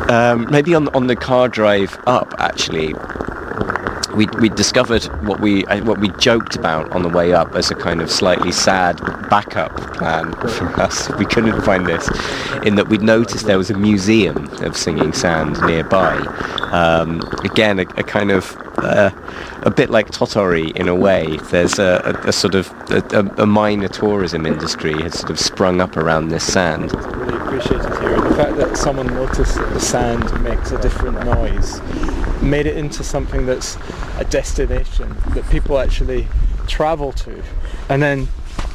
Maybe on the car drive up, actually, we discovered what we joked about on the way up as a kind of slightly sad backup plan for us. We couldn't find this, in that we'd noticed there was a museum of singing sand nearby. Again, a kind of a bit like Totori in a way. There's a sort of a minor tourism industry has sort of sprung up around this sand. Really appreciated here. The fact that someone noticed that the sand makes a different noise made it into something that's a destination that people actually travel to, and then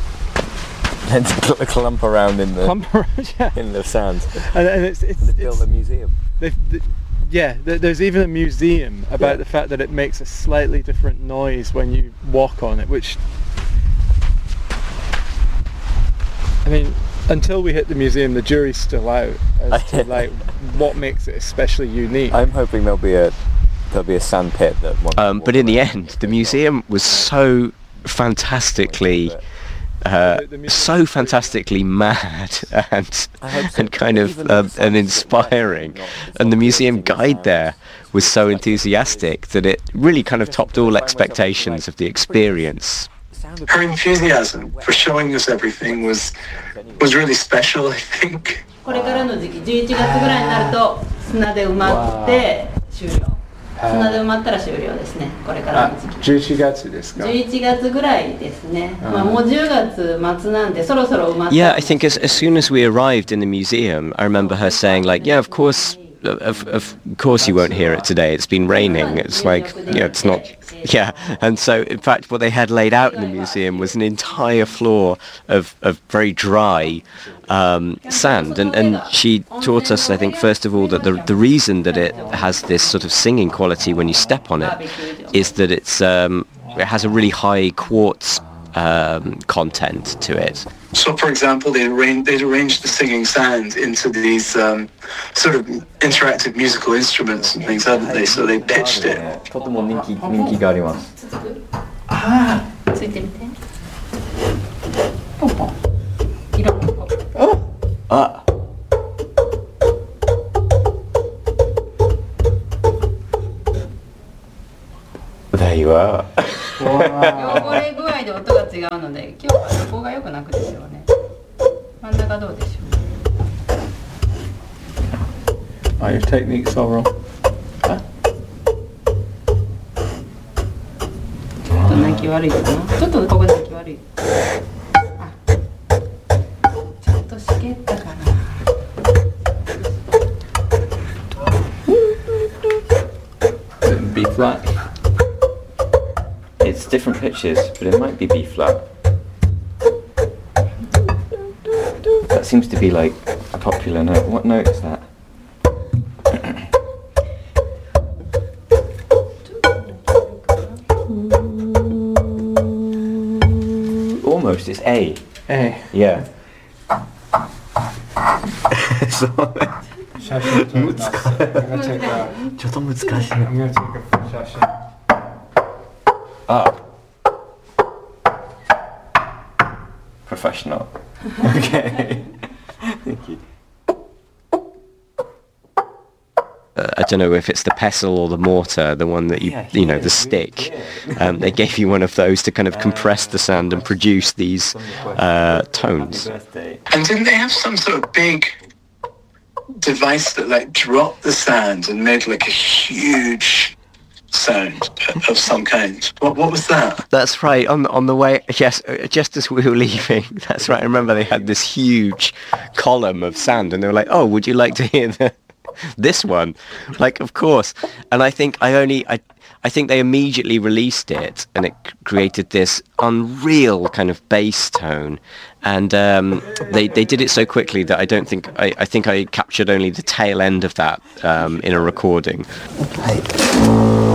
clump around in the in the sand. And it's built a museum. There's even a museum about the fact that it makes a slightly different noise when you walk on it, which, I mean, until we hit the museum, the jury's still out as to like what makes it especially unique. I'm hoping there'll be a sand pit that. But in the end, the museum was so fantastically mad and kind of and inspiring, and the museum guide there was so enthusiastic that it really kind of topped all expectations of the experience. Her enthusiasm for showing us everything was really special, I think. これからの時期11月ぐらいになると砂で埋まって終了。砂で埋まったら終了ですね。これからの時期。 11月ですか 11月ぐらいですね。まあもう10月末なんでそろそろ埋まった。 Yeah, I think as soon as we arrived in the museum, I remember her saying like, yeah, of course you won't hear it today. It's been raining. It's like, it's not. Yeah, and so in fact what they had laid out in the museum was an entire floor of very dry sand, and she taught us, I think, first of all, that the reason that it has this sort of singing quality when you step on it is that it has a really high quartz content to it. So, for example, they'd arranged the singing sand into these sort of interactive musical instruments and things, hadn't they? So they pitched it. とても人気があります。 ああ、ついてみて。ポンポン。色ポンポン。 あ。There you are. 汚れ具合で音が違うので、今日はそこが良くなくですよね。真ん中どうでしょう。 Your technique's all wrong. ちょっと泣き悪いかな。ちょっとここ泣き悪い。ちょっとしけったかな。 B flat. It's different pitches, but it might be B flat. That seems to be like a popular note. What note is that? Almost, it's A. A. Yeah. 写真撮ります。 ちょっと難しい。 I'm gonna take a 写真。 Ah. Professional. Okay. Thank you. I don't know if it's the pestle or the mortar, the one that the stick. They gave you one of those to kind of compress the sand and produce these tones. And didn't they have some sort of big device that like dropped the sand and made like a huge sound of some kind? What was that? That's right. On the way, yes, just as we were leaving. That's right. I remember they had this huge column of sand, and they were like, "Oh, would you like to hear this one?" Like, of course. And I think I think they immediately released it, and it created this unreal kind of bass tone. And they did it so quickly that I think I captured only the tail end of that in a recording.